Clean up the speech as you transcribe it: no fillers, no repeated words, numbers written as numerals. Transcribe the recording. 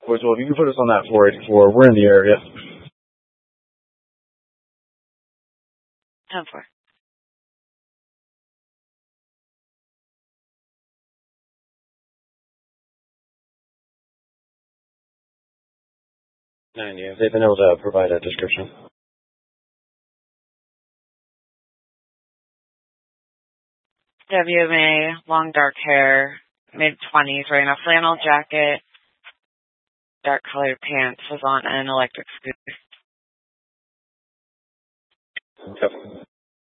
Well, if you can put us on that 484, we're in the area. 10-4. Have they been able to provide a description? WMA, long dark hair, mid-20s, wearing a flannel jacket, dark colored pants, was on an electric scooter. Yep.